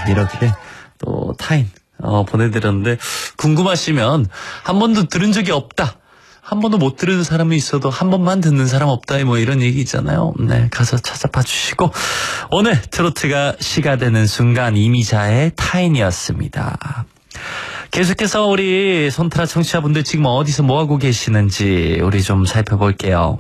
이렇게 또 타인 보내드렸는데 궁금하시면 한 번도 들은 적이 없다. 한 번도 못 들은 사람이 있어도 한 번만 듣는 사람 없다. 뭐 이런 얘기 있잖아요. 네, 가서 찾아봐 주시고 오늘 트로트가 시가 되는 순간 이미자의 타인이었습니다. 계속해서 우리 손트라 청취자분들 지금 어디서 뭐하고 계시는지 우리 좀 살펴볼게요.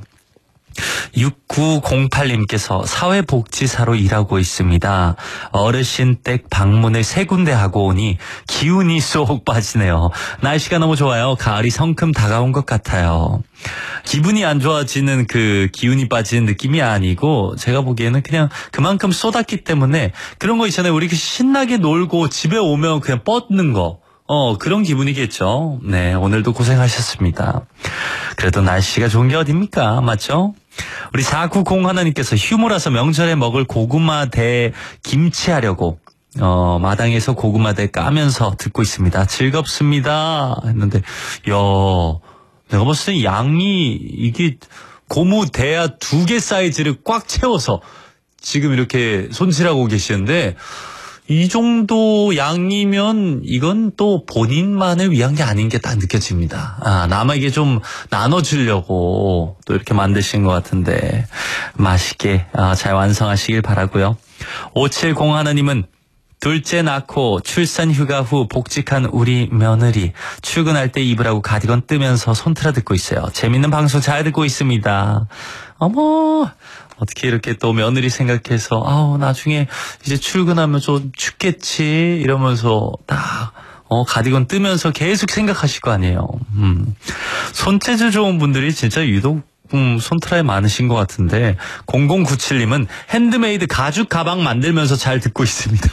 6908님께서 사회복지사로 일하고 있습니다. 어르신 댁 방문을 3군데 하고 오니 기운이 쏙 빠지네요. 날씨가 너무 좋아요. 가을이 성큼 다가온 것 같아요. 기분이 안 좋아지는 그 기운이 빠지는 느낌이 아니고 제가 보기에는 그냥 그만큼 쏟았기 때문에 그런 거 있잖아요. 우리 신나게 놀고 집에 오면 그냥 뻗는 거. 그런 기분이겠죠. 네, 오늘도 고생하셨습니다. 그래도 날씨가 좋은 게 어딥니까? 맞죠? 우리 4901님께서 휴무라서 명절에 먹을 고구마 대 김치 하려고 마당에서 고구마 대 까면서 듣고 있습니다. 즐겁습니다. 했는데 내가 봤을 때 양이 이게 고무 대야 2개 사이즈를 꽉 채워서 지금 이렇게 손질하고 계시는데 이 정도 양이면 이건 또 본인만을 위한 게 아닌 게 딱 느껴집니다. 남에게 좀 나눠주려고 또 이렇게 만드신 것 같은데 맛있게 잘 완성하시길 바라고요. 5701님은 둘째 낳고 출산 휴가 후 복직한 우리 며느리 출근할 때 입으라고 가디건 뜨면서 손트라 듣고 있어요. 재밌는 방송 잘 듣고 있습니다. 어머 어떻게 이렇게 또 며느리 생각해서 나중에 이제 출근하면 좀 춥겠지 이러면서 딱 가디건 뜨면서 계속 생각하실 거 아니에요. 손재주 좋은 분들이 진짜 유독 손트라에 많으신 것 같은데 0097님은 핸드메이드 가죽 가방 만들면서 잘 듣고 있습니다.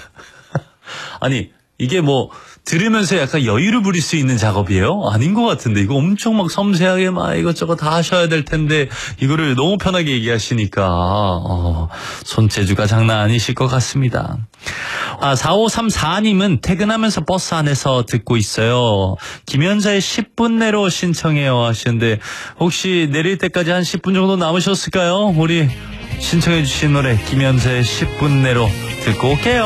아니 이게 뭐 들으면서 약간 여유를 부릴 수 있는 작업이에요? 아닌 것 같은데 이거 엄청 막 섬세하게 막 이것저것 다 하셔야 될 텐데 이거를 너무 편하게 얘기하시니까 손재주가 장난 아니실 것 같습니다. 4534님은 퇴근하면서 버스 안에서 듣고 있어요. 김연자의 10분 내로 신청해요 하시는데 혹시 내릴 때까지 한 10분 정도 남으셨을까요? 우리 신청해 주신 노래 김연자의 10분 내로 듣고 올게요.